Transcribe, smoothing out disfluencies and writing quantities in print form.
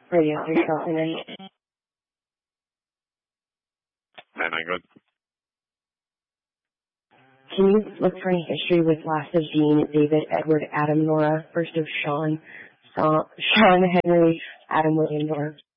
Radio 3 Charlton. And I good. Can you look for any history with last of Dean, David, Edward, Adam, Nora, first of Sean, Henry, Adam, William, Nora?